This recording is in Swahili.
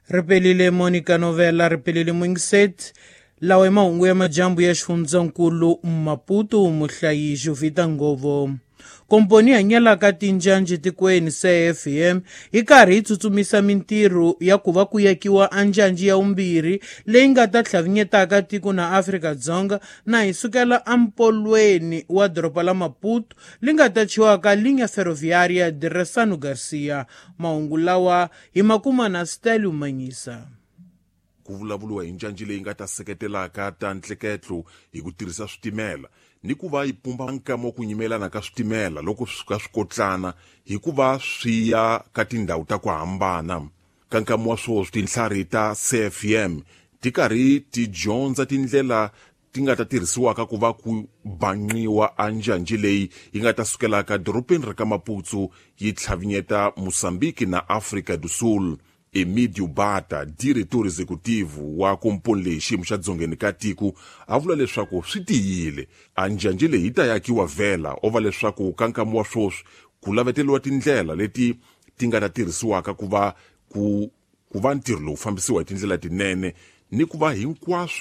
Ripelile Monica Novella, ripelile Mwingset, lawe mahungu ya majambu ya xifundzankulu Maputo muhlayi Jovita Ngovo. Komponi ya nyalaka tinjanji tikweni CFM yi karhi yi tsutsumisa mintirho ya ku va ku yakiwa anjanji ya umbirhi leyi nga ta tlhavanyetaka tiko na Afrika-Dzonga na hi sukela ampolweni wa doroba la Maputo li nga ta chiwaka linha ferroviária de Ressano Garcia. Mahungu lawa hi makuma na Stelu Manyisa. Ku vulavuliwa hi njanji leyi nga ta seketelaka ta ntleketlo hi ku tirhisa switimela ni ku va yi pumba nkama wa ku yimelana ka switimela loko swi suka swi kotlana hi ku va swi ya ka tindhawu ta ku hambana. Ka nkama wa swoswo tinhlari ta CFM ti karhi ti dyondza tindlela ti nga ta tirhisiwaka ku va ku banqiwa anjanji leyi yi nga ta sukelaka doropeni ra ka Maputo yi tlhavanyeta Mosambiki na Afrika do Sul. Emídio Bata, diretor executivo wa komponi leyi xiyimo xa dzongeni ka tiko, a vula leswaku swi tiyile anjanji leyi yi ta yakiwa vhela ova leswaku ka nkama wa swoswi ku laveteliwa tindlela leti ti nga ta tirhisiwaka ku va ntirho lowu fambisiwa hi tindlela tinene ni ku va hinkwaswo